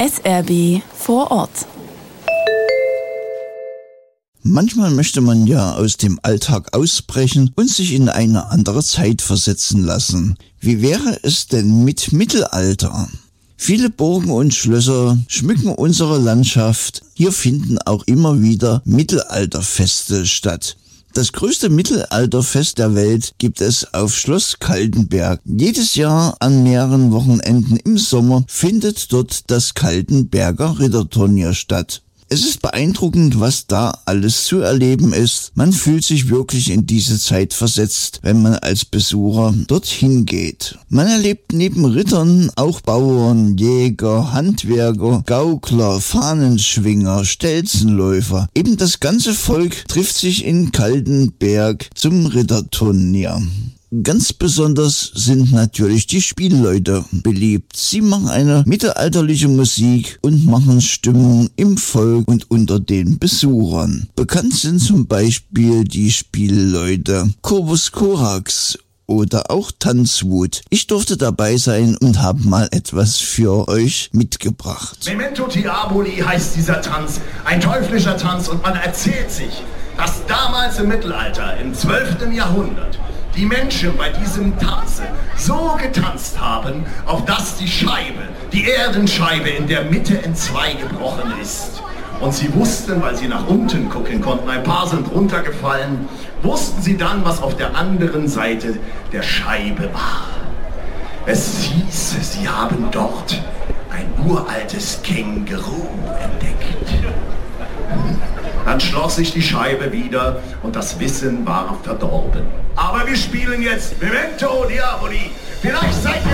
SRB vor Ort. Manchmal möchte man ja aus dem Alltag ausbrechen und sich in eine andere Zeit versetzen lassen. Wie wäre es denn mit Mittelalter? Viele Burgen und Schlösser schmücken unsere Landschaft. Hier finden auch immer wieder Mittelalterfeste statt. Das größte Mittelalterfest der Welt gibt es auf Schloss Kaltenberg. Jedes Jahr an mehreren Wochenenden im Sommer findet dort das Kaltenberger Ritterturnier statt. Es ist beeindruckend, was da alles zu erleben ist. Man fühlt sich wirklich in diese Zeit versetzt, wenn man als Besucher dorthin geht. Man erlebt neben Rittern auch Bauern, Jäger, Handwerker, Gaukler, Fahnenschwinger, Stelzenläufer. Eben das ganze Volk trifft sich in Kaltenberg zum Ritterturnier. Ganz besonders sind natürlich die Spielleute beliebt. Sie machen eine mittelalterliche Musik und machen Stimmung im Volk und unter den Besuchern. Bekannt sind zum Beispiel die Spielleute Corvus Corax oder auch Tanzwut. Ich durfte dabei sein und habe mal etwas für euch mitgebracht. Memento Diaboli heißt dieser Tanz, ein teuflischer Tanz, und man erzählt sich, dass damals im Mittelalter, im 12. Jahrhundert, die Menschen bei diesem Tanze so getanzt haben, auf dass die Scheibe, die Erdenscheibe in der Mitte entzwei gebrochen ist. Und sie wussten, weil sie nach unten gucken konnten, ein paar sind runtergefallen, wussten sie dann, was auf der anderen Seite der Scheibe war. Es hieß, sie haben dort ein uraltes Känguru entdeckt. Dann schloss sich die Scheibe wieder und das Wissen war verdorben. Aber wir spielen jetzt Memento Diaboli. Vielleicht seid ihr